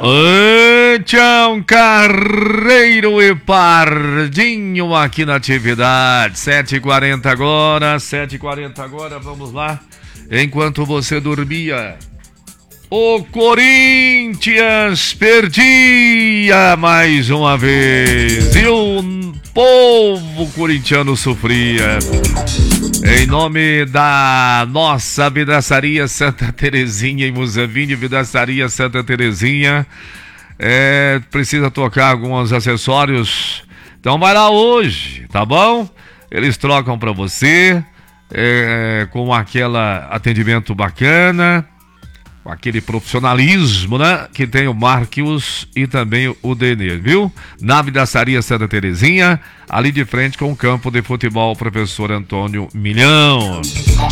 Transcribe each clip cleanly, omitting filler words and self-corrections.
Tião Carreiro e Pardinho aqui na atividade. 7h40 agora, 7h40 agora, vamos lá. Enquanto você dormia, o Corinthians perdia mais uma vez e o povo corintiano sofria. Em nome da nossa Vidraçaria Santa Terezinha em Muzambinho, Vidraçaria Santa Terezinha, precisa tocar alguns acessórios, então vai lá hoje, tá bom? Eles trocam pra você, com aquele atendimento bacana, com aquele profissionalismo, né? Que tem o Marquios e também o Denê, viu? Na Vidraçaria Santa Terezinha, ali de frente com o campo de futebol Professor Antônio Milhão.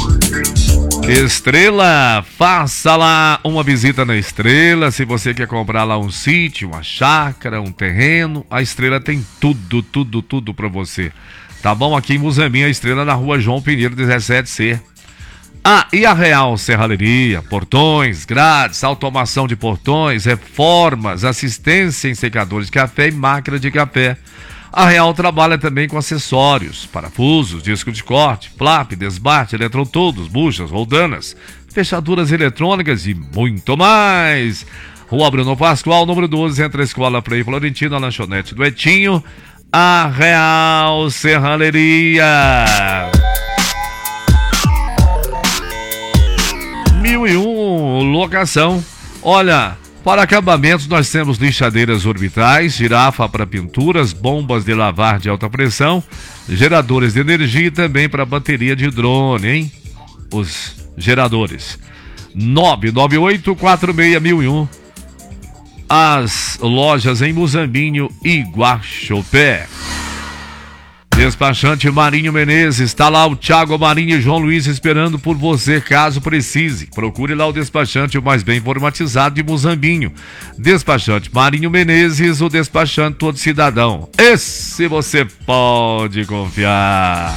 Estrela, faça lá uma visita na Estrela. Se você quer comprar lá um sítio, uma chácara, um terreno, a Estrela tem tudo pra você. Tá bom? Aqui em Muzambinho, a Estrela na rua João Pinheiro 17C. E a Real Serralheria, portões, grades, automação de portões, reformas, assistência em secadores de café e máquina de café. A Real trabalha também com acessórios, parafusos, disco de corte, flap, desbate, eletrotodos, buchas, roldanas, fechaduras eletrônicas e muito mais. Rua Bruno Pascoal, número 12, entre a Escola Frei Florentino, a lanchonete do Etinho, a Real Serralheria. 1001 locação. Olha, para acabamentos nós temos lixadeiras orbitais, girafa para pinturas, bombas de lavar de alta pressão, geradores de energia e também para bateria de drone, hein? Os geradores. 998-461001. As lojas em Muzambinho e Guaxopé. Despachante Marinho Menezes, está lá o Thiago Marinho e João Luiz esperando por você, caso precise. Procure lá o despachante, o mais bem informatizado de Muzambinho. Despachante Marinho Menezes, o despachante todo cidadão. Esse você pode confiar.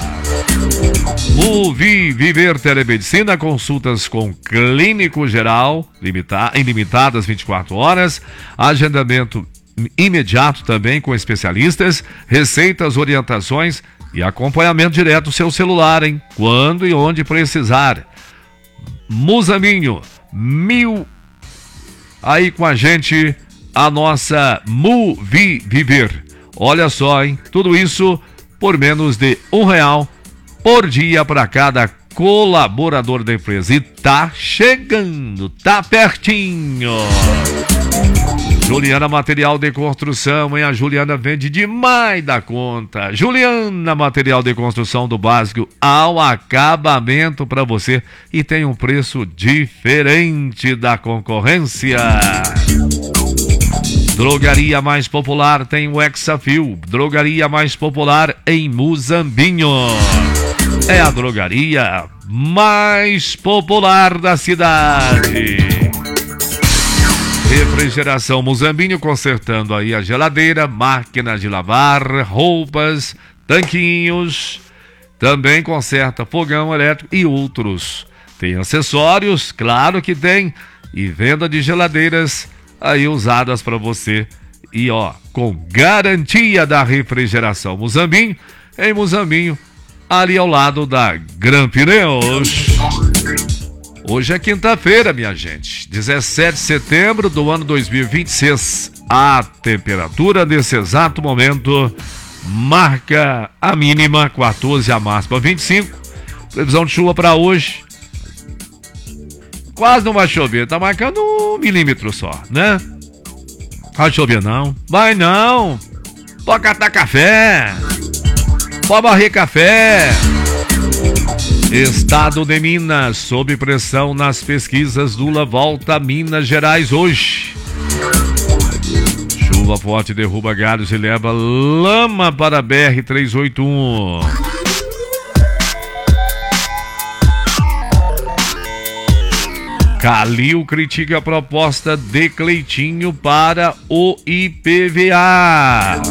Viver Telemedicina, consultas com clínico geral, ilimitadas 24 horas, agendamento imediato também com especialistas, receitas, orientações e acompanhamento direto do seu celular, hein? Quando e onde precisar. Muzambinho, 1000. Aí com a gente, a nossa Viver. Olha só, hein? Tudo isso por menos de R$1 por dia para cada colaborador da empresa. E tá chegando, tá pertinho. Juliana Material de Construção, hein? A Juliana vende demais da conta. Juliana Material de Construção, do básico ao acabamento para você, e tem um preço diferente da concorrência. Drogaria mais popular tem o Hexafil, drogaria mais popular em Muzambinho. É a drogaria mais popular da cidade. Refrigeração Muzambinho, consertando aí a geladeira, máquina de lavar, roupas, tanquinhos. Também conserta fogão elétrico e outros. Tem acessórios, claro que tem. E venda de geladeiras aí usadas para você. E com garantia da refrigeração Muzambinho, em Muzambinho, ali ao lado da Gran Pneus. Hoje é quinta-feira, minha gente, 17 de setembro do ano 2026. A temperatura nesse exato momento marca a mínima 14, a máxima 25. Previsão de chuva para hoje. Quase não vai chover, tá marcando 1 milímetro só, né? Vai chover não? Vai não! Pode catar café! Pode varrer café! Estado de Minas, sob pressão nas pesquisas. Lula volta a Minas Gerais hoje. Chuva forte derruba galhos e leva lama para a BR-381. Calil critica a proposta de Cleitinho para o IPVA.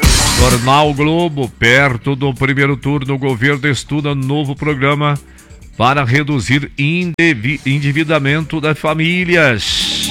Jornal Globo, perto do primeiro turno, o governo estuda novo programa para reduzir endividamento das famílias.